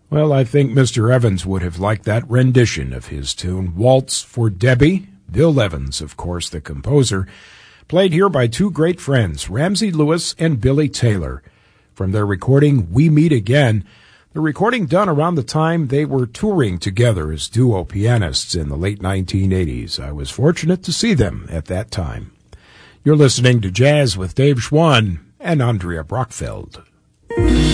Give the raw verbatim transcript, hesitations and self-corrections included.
Well, I think Mister Evans would have liked that rendition of his tune, Waltz for Debbie. Bill Evans, of course, the composer, played here by two great friends, Ramsey Lewis and Billy Taylor, from their recording We Meet Again, the recording done around the time they were touring together as duo pianists in the late nineteen eighties. I was fortunate to see them at that time. You're listening to Jazz with Dave Schwann and Andrea Brockfeld.